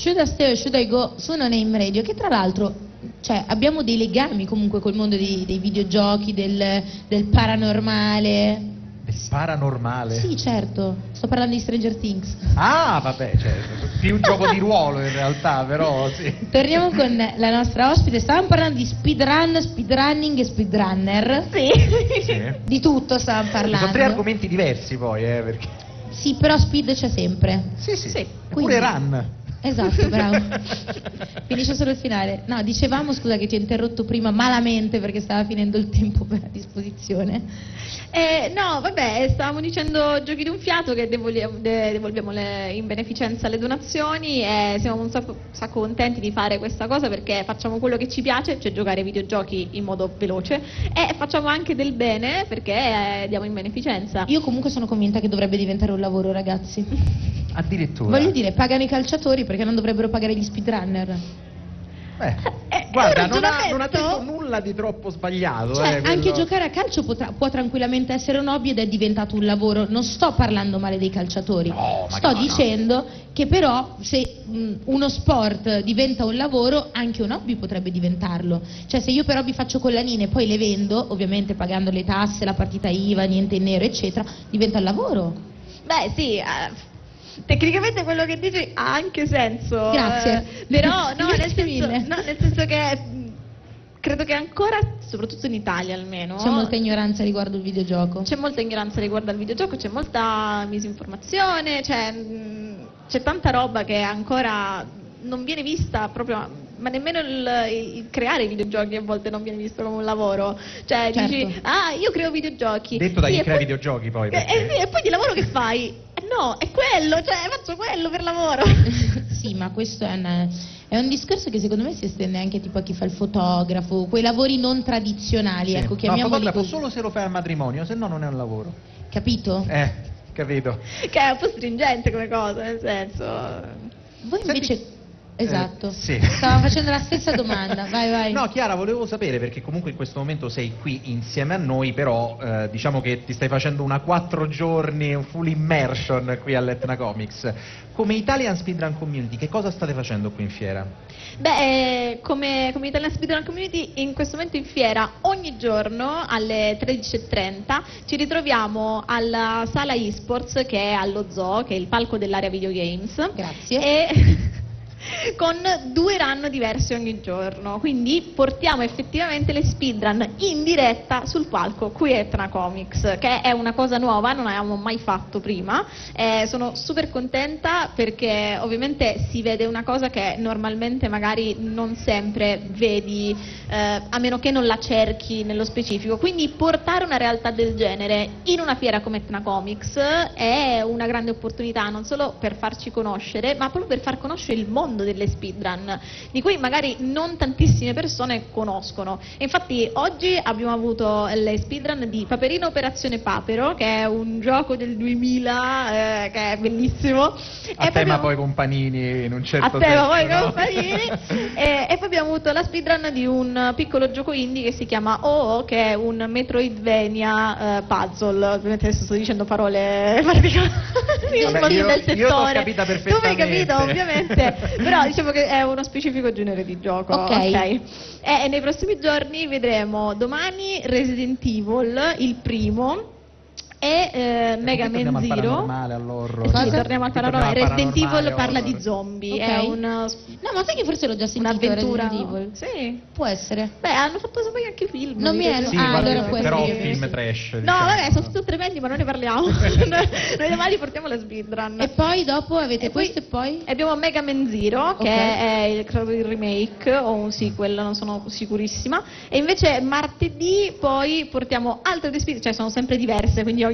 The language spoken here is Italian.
Should I Stay or Should I Go su Name Radio, che tra l'altro, cioè, abbiamo dei legami comunque col mondo dei videogiochi, del paranormale. Del paranormale? Sì, certo, sto parlando di Stranger Things. Ah, vabbè, cioè, più un gioco di ruolo in realtà, però sì. Torniamo con la nostra ospite, stavamo parlando di speedrun, speedrunning e speedrunner. Sì. Di tutto stavamo parlando. Sono tre argomenti diversi poi, perché... Sì, però speed c'è sempre. Sì. Quindi... Pure run. Esatto, bravo. Finisce solo il finale. No, dicevamo, scusa che ti ho interrotto prima malamente perché stava finendo il tempo a disposizione. No, vabbè, stavamo dicendo giochi di un fiato che devolviamo in beneficenza le donazioni e siamo un sacco contenti di fare questa cosa perché facciamo quello che ci piace, cioè giocare ai videogiochi in modo veloce, e facciamo anche del bene perché diamo in beneficenza. Io comunque sono convinta che dovrebbe diventare un lavoro, ragazzi. Addirittura. Voglio dire, pagano i calciatori perché non dovrebbero pagare gli speedrunner? Guarda, non ha detto nulla di troppo sbagliato. Cioè, anche giocare a calcio può tranquillamente essere un hobby ed è diventato un lavoro. Non sto parlando male dei calciatori, sto dicendo che però se uno sport diventa un lavoro, anche un hobby potrebbe diventarlo. Cioè, se io per hobby faccio collanine e poi le vendo, ovviamente pagando le tasse, la partita IVA, niente in nero, eccetera, diventa un lavoro. Beh, sì. Tecnicamente quello che dici ha anche senso. Grazie. Però no, nel Grazie senso che credo che ancora, soprattutto in Italia almeno, c'è molta ignoranza riguardo il videogioco. C'è molta ignoranza riguardo al videogioco, c'è molta misinformazione, c'è tanta roba che ancora non viene vista proprio, ma nemmeno il creare videogiochi a volte non viene visto come un lavoro. Cioè dici, io creo videogiochi. Detto da chi crea videogiochi poi. E poi di lavoro che fai? No, è quello, cioè faccio quello per lavoro. Sì, ma questo è un discorso che secondo me si estende anche tipo a chi fa il fotografo, quei lavori non tradizionali, ecco, chiamiamoli fotografo così. solo se lo fai al matrimonio, se no non è un lavoro. Capito? Capito. Che è un po' stringente come cosa, nel senso. Voi invece... Esatto, sì. Stavo facendo la stessa domanda, vai. No, Chiara, volevo sapere, perché comunque in questo momento sei qui insieme a noi, però diciamo che ti stai facendo una 4 giorni, un full immersion qui all'Etna Comics. Come Italian Speedrun Community, che cosa state facendo qui in fiera? Beh, come Italian Speedrun Community in questo momento in fiera ogni giorno alle 13:30 ci ritroviamo alla sala eSports che è allo Zoo, che è il palco dell'area videogames. Grazie. E con 2 run diversi ogni giorno, quindi portiamo effettivamente le speedrun in diretta sul palco qui a Etna Comics, che è una cosa nuova, non avevamo mai fatto prima. Sono super contenta perché ovviamente si vede una cosa che normalmente magari non sempre vedi, a meno che non la cerchi nello specifico, quindi portare una realtà del genere in una fiera come Etna Comics è una grande opportunità, non solo per farci conoscere, ma proprio per far conoscere il mondo delle speedrun, di cui magari non tantissime persone conoscono. E infatti oggi abbiamo avuto le speedrun di Paperino Operazione Papero, che è un gioco del 2000 che è bellissimo. A tema poi con Panini in un certo senso. A tema poi con Panini. E poi abbiamo avuto la speedrun di un piccolo gioco indie che si chiama OO, che è un Metroidvania puzzle. Ovviamente adesso sto dicendo parole particolari. Io l'ho capita perfettamente. Tu mi hai capito, ovviamente. Però diciamo che è uno specifico genere di gioco. Ok. E nei prossimi giorni vedremo domani Resident Evil, il primo, e Mega Man Zero. All'horror. Sì, torniamo al paranormale. Resident Evil parla di zombie. Okay. È No, ma sai che forse l'ho già sentito, un'avventura. Resident Evil? Sì. Può essere. Beh, hanno fatto poi anche film. Non mi è... Sì, allora può però essere. film trash. No, diciamo. vabbè, sono tutti tremendi, ma non ne parliamo. Noi domani portiamo la speedrun. E poi dopo avete E questo e poi? abbiamo Mega Man Zero, che è credo il remake o un sequel, non sono sicurissima. E invece martedì poi portiamo altre due speedrun, cioè sono sempre diverse, quindi